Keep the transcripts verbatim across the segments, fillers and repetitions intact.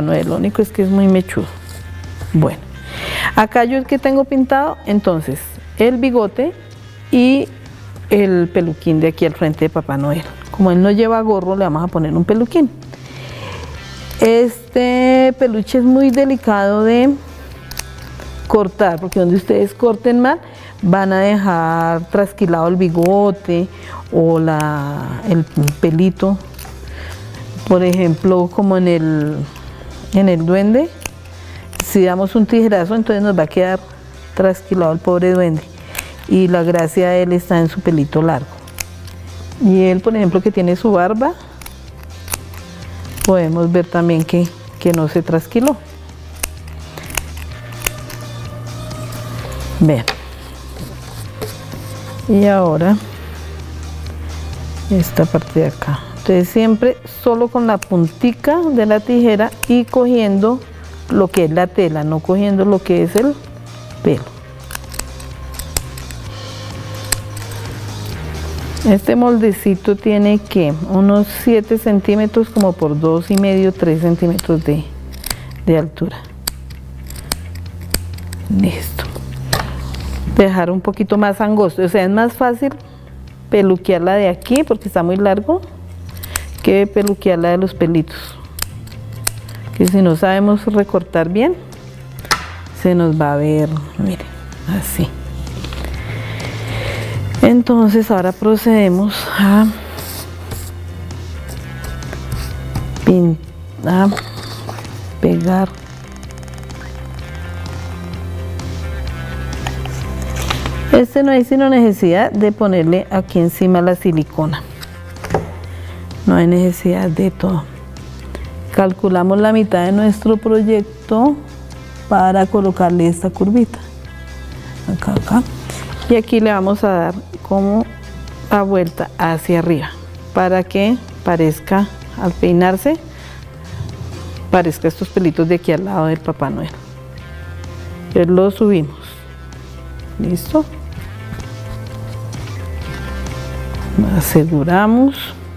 Noel, lo único es que es muy mechudo. Bueno, acá yo el que tengo pintado, entonces, el bigote y el peluquín de aquí al frente de Papá Noel. Como él no lleva gorro, le vamos a poner un peluquín. Este peluche es muy delicado de cortar, porque donde ustedes corten mal, van a dejar trasquilado el bigote o la, el pelito. Por ejemplo, como en el, en el duende, si damos un tijerazo, entonces nos va a quedar trasquilado el pobre duende. Y la gracia de él está en su pelito largo. Y él, por ejemplo, que tiene su barba, podemos ver también que, que no se trasquiló. Vean. Y ahora esta parte de acá. Entonces siempre solo con la puntica de la tijera y cogiendo lo que es la tela, no cogiendo lo que es el pelo. Este moldecito tiene que unos siete centímetros como por dos y medio, tres centímetros de, de altura. Listo. Dejar un poquito más angosto, o sea, es más fácil peluquearla de aquí porque está muy largo que peluquearla de los pelitos, que si no sabemos recortar bien se nos va a ver, miren, así. Entonces ahora procedemos a, a pegar este. No hay sino necesidad de ponerle aquí encima la silicona, no hay necesidad de todo. Calculamos la mitad de nuestro proyecto para colocarle esta curvita acá, acá. Y aquí le vamos a dar como a vuelta hacia arriba para que parezca, al peinarse, parezca estos pelitos de aquí al lado del Papá Noel. Entonces lo subimos. ¿Listo? Aseguramos.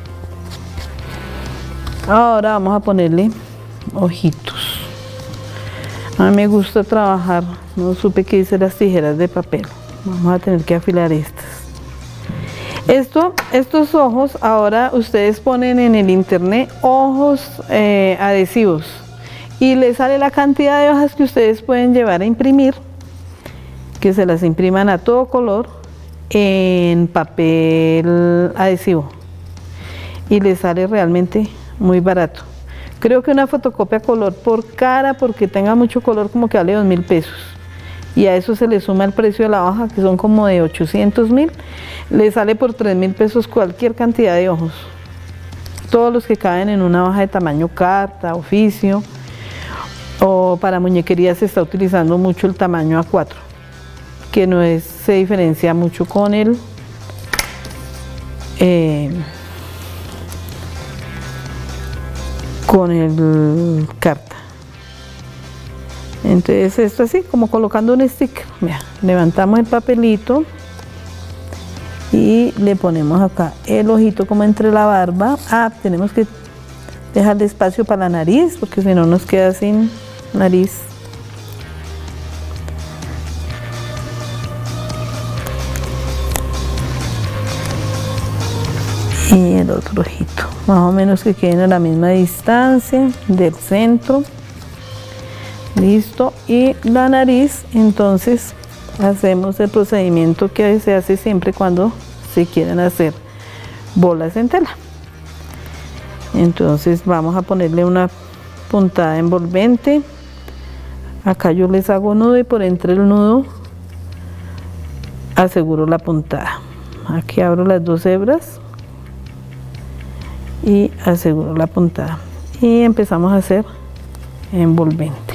Ahora vamos a ponerle ojitos. A mí me gusta trabajar, no supe qué hice las tijeras de papel. Vamos a tener que afilar estas. Esto, estos ojos, ahora ustedes ponen en el internet ojos eh, adhesivos y les sale la cantidad de hojas que ustedes pueden llevar a imprimir, que se las impriman a todo color en papel adhesivo y les sale realmente muy barato. Creo que una fotocopia color por cara, porque tenga mucho color, como que vale dos mil pesos. Y a eso se le suma el precio de la hoja, que son como de ochocientos mil, le sale por tres mil pesos cualquier cantidad de ojos. Todos los que caben en una hoja de tamaño carta, oficio, o para muñequería se está utilizando mucho el tamaño A cuatro, que no es, se diferencia mucho con el eh, con el carta. Entonces esto así, como colocando un sticker. Mira, levantamos el papelito y le ponemos acá el ojito como entre la barba. Ah, tenemos que dejarle espacio para la nariz, porque si no nos queda sin nariz. Y el otro ojito, más o menos que queden a la misma distancia del centro. Listo. Y la nariz, entonces hacemos el procedimiento que se hace siempre cuando se quieren hacer bolas en tela. Entonces vamos a ponerle una puntada envolvente. Acá yo les hago nudo y por entre el nudo aseguro la puntada. Aquí abro las dos hebras y aseguro la puntada y empezamos a hacer envolvente.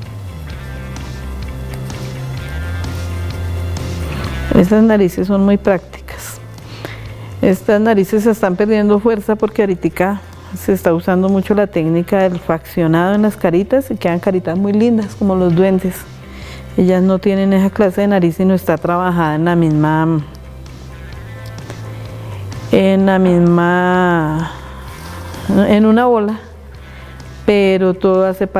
Estas narices son muy prácticas. Estas narices se están perdiendo fuerza porque ahorita se está usando mucho la técnica del faccionado en las caritas y quedan caritas muy lindas como los duendes. Ellas no tienen esa clase de nariz y no está trabajada en la misma en la misma en una bola, pero todo hace parte